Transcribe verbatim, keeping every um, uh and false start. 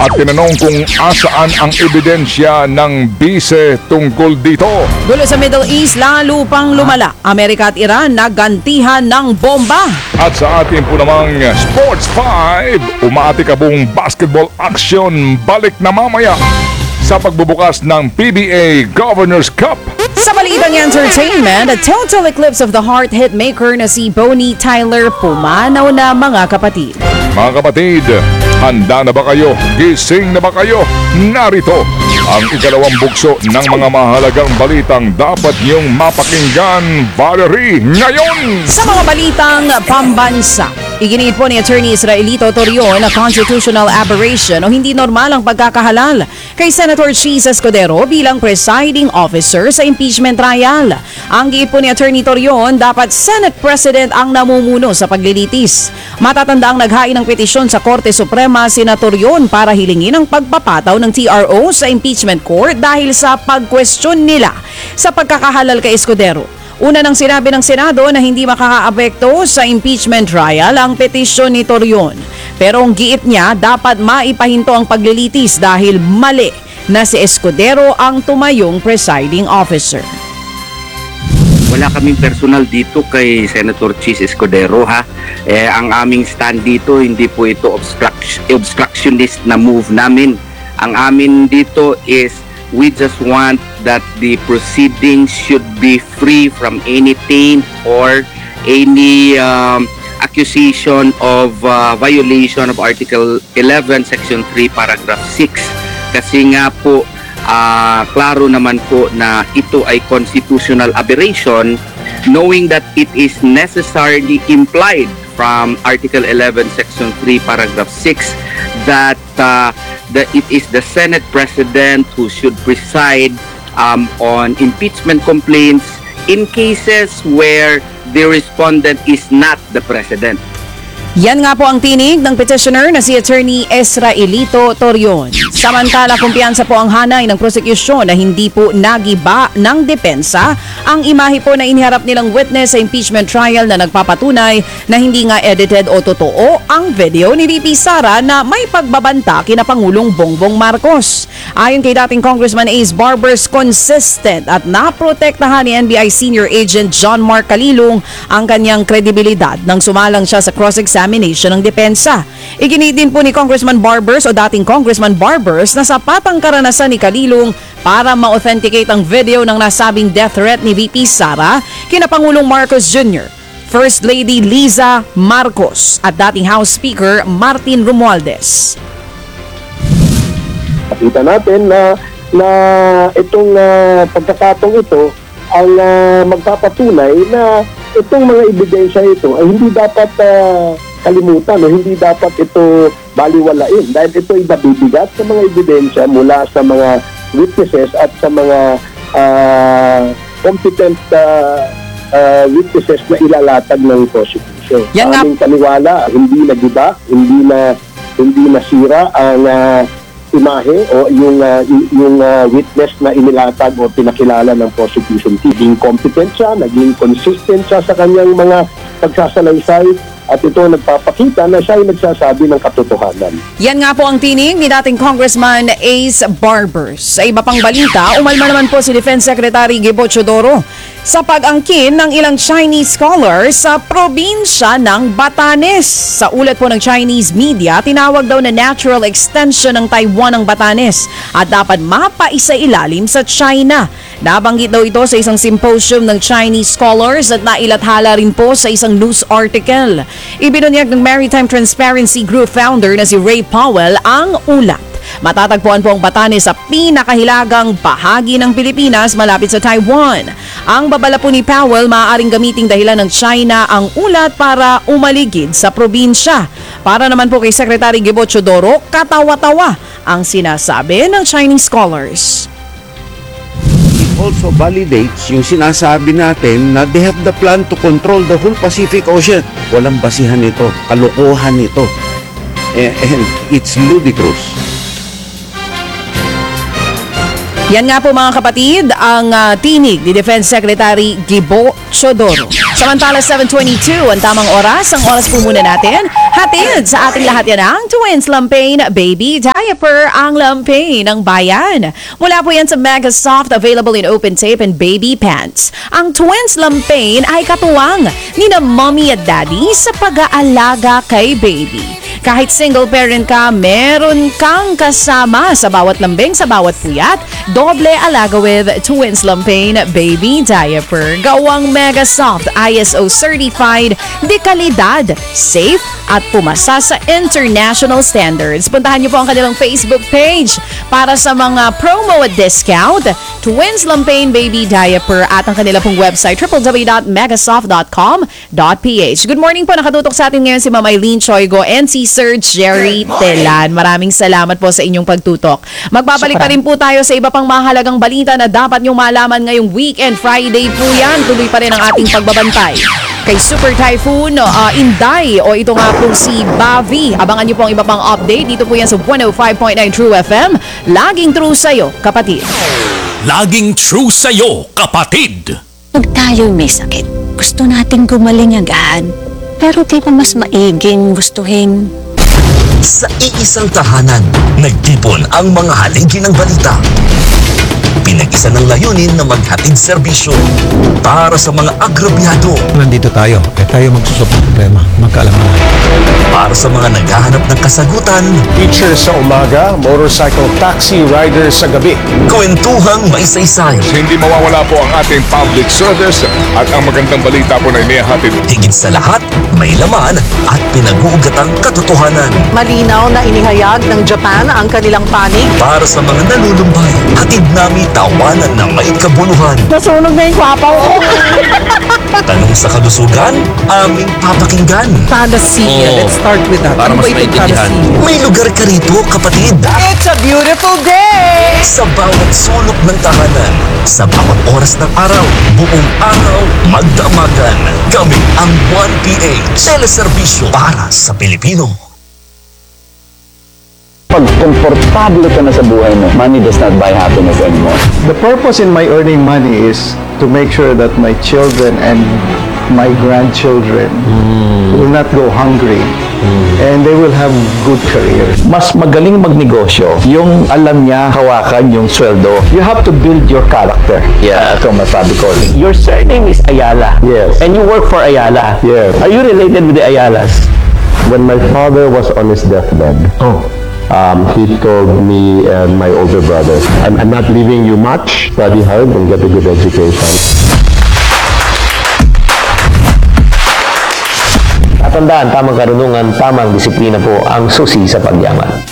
at tinanong kung asaan ang ebidensya ng bise tungkol dito. Gulo sa Middle East, lalo pang lumala. Amerika at Iran nagantihan ng bomba. At sa ating po namang Sports five, umaatikabong basketball action balik na mamaya sa pagbubukas ng P B A Governors Cup. Sa balitang entertainment, a total eclipse of the heart hitmaker na si Bonnie Tyler pumanaw na, mga kapatid. Mga kapatid, handa na ba kayo? Gising na ba kayo? Narito ang ikalawang bugso ng mga mahalagang balitang dapat niyong mapakinggan, Valerie, ngayon! Sa mga balitang pambansa, iginiit po ni Attorney Israelito Torion na constitutional aberration o hindi normal ang pagkakahalal kay Senator Cheese Escudero bilang presiding officer sa impeachment trial. Ang giit po ni Attorney Torion, dapat Senate President ang namumuno sa paglilitis. Matatanda ang naghain ng petisyon sa Korte Suprema sina Torion para hilingin ang pagpapataw ng T R O sa impeachment court dahil sa pagkwestiyon nila sa pagkakahalal kay Escudero. Una nang sinabi ng Senado na hindi makakaapekto sa impeachment trial ang petisyon ni Torion. Pero ang giit niya, dapat maipahinto ang paglilitis dahil mali na si Escudero ang tumayong presiding officer. Wala kaming personal dito kay Senator Cheese Escudero, ha. Eh, ang aming stand dito, hindi po ito obstruct- obstructionist na move namin. Ang amin dito is we just want that the proceedings should be free from any taint or any um, accusation of uh, violation of Article eleven, Section three, Paragraph six. Kasi nga po, Uh, klaro naman po na ito ay constitutional aberration, knowing that it is necessarily implied from Article eleven, Section three, Paragraph six that uh, the, it is the Senate President who should preside um, on impeachment complaints in cases where the respondent is not the President. Yan nga po ang tinig ng petitioner na si Attorney Israelito Torion. Samantala, kumpiyansa po ang hanay ng prosecution na hindi po nagiba ng depensa ang imahe po na iniharap nilang witness sa impeachment trial na nagpapatunay na hindi nga edited o totoo ang video ni V P Sara na may pagbabanta kina Pangulong Bongbong Marcos. Ayon kay dating Congressman Ace Barbers, consistent at naprotektahan ni N B I Senior Agent John Mark Calilong ang kanyang kredibilidad nang sumalang siya sa cross-examination ng depensa. Iginit din po ni Congressman Barbers o dating Congressman Barbers na sapat ang karanasan ni Calilong para ma-authenticate ang video ng nasabing death threat ni V P Sara kina Pangulong Marcos Junior, First Lady Liza Marcos at dating House Speaker Martin Romualdez. Nakita natin na na itong uh, pagkakataong ito ang uh, magpapatunay na itong mga ebidensya ito ay hindi dapat uh, kalimutan o hindi dapat ito baliwalain dahil ito ay nabibigat sa mga ebidensya mula sa mga witnesses at sa mga uh, competent uh, uh, witnesses na ilalatag ng prosecution. Yan nga. Aming paniwala, hindi nagiba, hindi na hindi nasira ang uh, imahe o yung uh, yung uh, witness na inilatag o pinakilala ng prosecution team. Naging competent siya, naging consistent siya sa kanyang mga pagsasalaysay at ito nagpapakita na siya ay nagsasabi ng katotohanan. Yan nga po ang tinig ni dating Congressman Ace Barbers. Sa iba pang balita, umalma naman po si Defense Secretary Gibo Chodoro sa pag-angkin ng ilang Chinese scholars sa probinsya ng Batanes. Sa ulat po ng Chinese media, tinawag daw na natural extension ng Taiwan ng Batanes at dapat mapaisa-ilalim sa China. Nabanggit daw ito sa isang symposium ng Chinese scholars at nailathala rin po sa isang news article. Ibinunyag ng Maritime Transparency Group founder na si Ray Powell ang ulat. Matatagpuan po ang Batanes sa pinakahilagang bahagi ng Pilipinas malapit sa Taiwan. Ang babala po ni Powell, maaaring gamiting dahilan ng China ang ulat para umaligid sa probinsya. Para naman po kay Secretary Gibo Chodoro, katawa-tawa ang sinasabi ng Chinese scholars. Also validates yung sinasabi natin na they have the plan to control the whole Pacific Ocean. Walang basihan ito, kalokohan ito. And it's ludicrous. Yan nga po mga kapatid, ang uh, tinig ni Defense Secretary Gibo Chodoro. Samantala, seven twenty-two ang tamang oras. Ang oras po muna natin. Hatid sa ating lahat yan ang Twins Lampain Baby Diaper, ang lampain ng bayan. Mula po yan sa Mega Soft, available in open tape and baby pants. Ang Twins Lampain ay katuwang ni na mommy at daddy sa pag-aalaga kay baby. Kahit single parent ka, meron kang kasama sa bawat lambing, sa bawat puyat. Doble alaga with Twins Lampain Baby Diaper. Gawang Mega Soft, I S O certified, de kalidad, safe, at pumasa sa international standards. Puntahan niyo po ang kanilang Facebook page para sa mga promo at discount. Twins Lampain Baby Diaper at ang kanila pong website w w w dot megasoft dot com dot p h. Good morning po, nakatutok sa atin ngayon si Ma'am Eileen Choigo and si Sir Jerry Telan. Maraming salamat po sa inyong pagtutok. Magbabalik pa rin po tayo sa iba pang mahalagang balita na dapat niyong malaman ngayong weekend. Friday po yan. Tuloy pa rin ang ating pagbabantay kay Super Typhoon uh, Inday o ito nga po si Bavi. Abangan niyo po ang iba pang update. Dito po yan sa one oh five point nine True F M. Laging true sa'yo, kapatid. Laging true sa'yo, kapatid. Pag tayo'y may sakit, gusto nating gumaling agad. Pero di ba mas maiging gustuhin? Sa iisang tahanan, nagtipon ang mga haligi ng balita. Pinag-isa ng layunin na maghatid serbisyo para sa mga agrabyado, Nandito tayo. Eh tayo magsusok ng problema. Magkaalaman. para sa mga naghahanap ng kasagutan, Teacher sa umaga, motorcycle taxi rider sa gabi. kwentuhang may saysay. Hindi mawawala po ang ating public service at ang magandang balita po na inihatid. Higit sa lahat, may laman at pinag-uugatang katotohanan. Malinaw na inihayag ng Japan ang kanilang panig. Para sa mga nalulumbay, hatid namin tawanan na may kabuluhan. Nasunog na yung kwapaw ko. Tanong sa kalusugan, aming papakinggan. Panacea. Let's start with that. Para mas maintindihan. May lugar ka rito, kapatid. It's a beautiful day! Sa bawat sulok ng tahanan, sa bawat oras ng araw, buong araw, magdamagan. Kami ang one P H. Teleserbisyo para sa Pilipino. Pag komportable ka na sa buhay mo, money does not buy happiness anymore. The purpose in my earning money is to make sure that my children and my grandchildren will not go hungry and they will have good careers. Mas magaling magnegosyo yung alam niya hawakan yung sweldo. You have to build your character. Yeah. Ito masabi ko. Your surname is Ayala. Yes. And you work for Ayala. Yes. Are you related with the Ayalas? When my father was on his deathbed, Oh. um, he told me and my older brother, I'm, I'm not leaving you much. Study hard and get a good education. Tandaan, tamang karunungan, tamang disiplina po ang susi sa pagyaman.